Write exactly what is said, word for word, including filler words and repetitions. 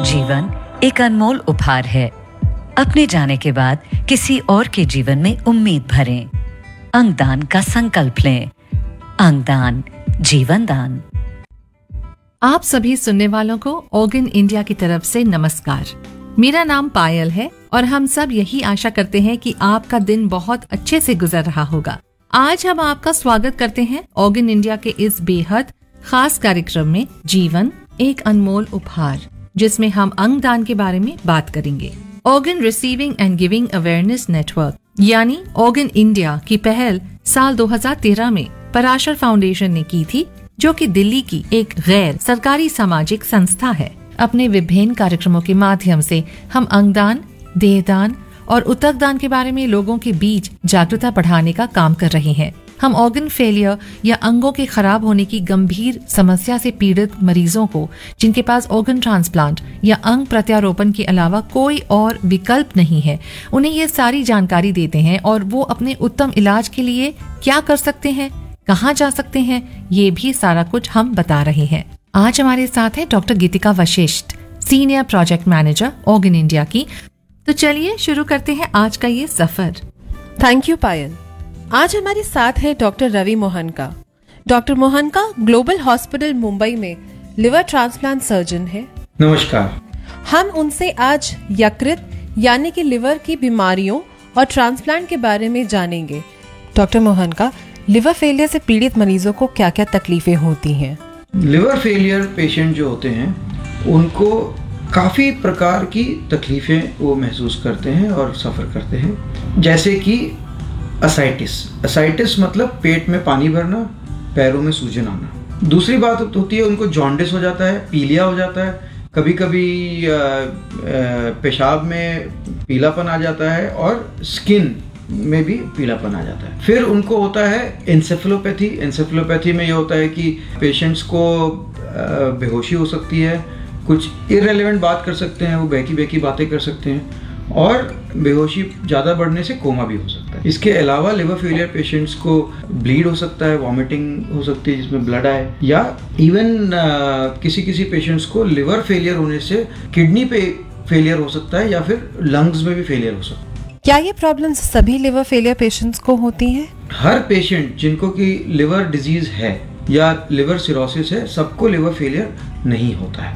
जीवन एक अनमोल उपहार है। अपने जाने के बाद किसी और के जीवन में उम्मीद भरें। अंगदान का संकल्प लें। अंगदान जीवन दान। आप सभी सुनने वालों को ऑर्गन इंडिया की तरफ से नमस्कार। मेरा नाम पायल है और हम सब यही आशा करते हैं कि आपका दिन बहुत अच्छे से गुजर रहा होगा। आज हम आपका स्वागत करते हैं ऑर्गन इंडिया के इस बेहद खास कार्यक्रम में, जीवन एक अनमोल उपहार, जिसमें हम अंगदान के बारे में बात करेंगे। Organ receiving end giving awareness network यानी ऑर्गन इंडिया की पहल साल दो हज़ार तेरह में पराशर फाउंडेशन ने की थी, जो कि दिल्ली की एक गैर सरकारी सामाजिक संस्था है। अपने विभिन्न कार्यक्रमों के माध्यम से हम अंगदान, देहदान और उतकदान के बारे में लोगों के बीच जागरूकता बढ़ाने का काम कर रहे हैं। हम ऑर्गन फेलियर या अंगों के खराब होने की गंभीर समस्या से पीड़ित मरीजों को, जिनके पास ऑर्गन ट्रांसप्लांट या अंग प्रत्यारोपण के अलावा कोई और विकल्प नहीं है, उन्हें ये सारी जानकारी देते हैं और वो अपने उत्तम इलाज के लिए क्या कर सकते हैं, कहाँ जा सकते हैं, ये भी सारा कुछ हम बता रहे हैं। आज हमारे साथ है डॉक्टर गीतिका Vashishtha, senior project manager organ India की। तो चलिए शुरू करते हैं आज का ये सफर। थैंक यू पायल। आज हमारे साथ है doctor Ravi मोहनका। Doctor मोहनका global hospital Mumbai में लिवर ट्रांसप्लांट सर्जन है। नमस्कार। हम उनसे आज यकृत यानी कि लिवर की बीमारियों और ट्रांसप्लांट के बारे में जानेंगे। डॉक्टर मोहनका, लिवर फेलियर से पीड़ित मरीजों को क्या क्या तकलीफें होती हैं? लिवर फेलियर पेशेंट जो होते हैं उनको काफ़ी प्रकार की तकलीफ़ें वो महसूस करते हैं और सफ़र करते हैं, जैसे कि असाइटिस। असाइटिस मतलब पेट में पानी भरना, पैरों में सूजन आना। दूसरी बात होती है उनको जॉन्डिस हो जाता है, पीलिया हो जाता है, कभी कभी पेशाब में पीलापन आ जाता है और स्किन में भी पीलापन आ जाता है। फिर उनको होता है एन्सेफेलोपैथी। एन्सेफेलोपैथी में ये होता है कि पेशेंट्स को बेहोशी हो सकती है, कुछ इररिलेवेंट बात कर सकते हैं, वो बहकी बहकी बातें कर सकते हैं और बेहोशी ज़्यादा बढ़ने से कोमा भी हो सकता है। इसके अलावा लिवर फेलियर पेशेंट्स को ब्लीड हो सकता है, वॉमिटिंग हो सकती है जिसमें ब्लड आए, या इवन किसी किसी पेशेंट्स को लिवर फेलियर होने से किडनी पे फेलियर हो सकता है या फिर लंग्स में भी फेलियर हो सकता है। क्या ये प्रॉब्लम्स सभी लिवर फेलियर पेशेंट्स को होती हैं? हर पेशेंट जिनको कि लिवर डिजीज है या लिवर सिरोसिस है, सबको लिवर फेलियर नहीं होता है।